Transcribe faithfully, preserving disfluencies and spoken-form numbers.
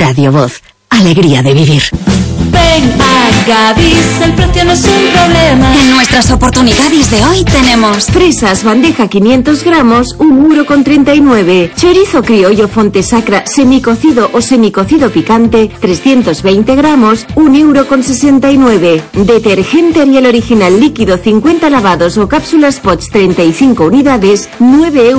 Radio Voz. Alegría de vivir. Ven a Gadis, el precio no es un problema. En nuestras oportunidades de hoy tenemos fresas bandeja quinientos gramos, un euro con treinta y nueve. Chorizo criollo Fontesacra semicocido o semicocido picante, trescientos veinte gramos, un euro con sesenta y nueve. Detergente Ariel original líquido cincuenta lavados o cápsulas Pots treinta y cinco unidades, nueve euros.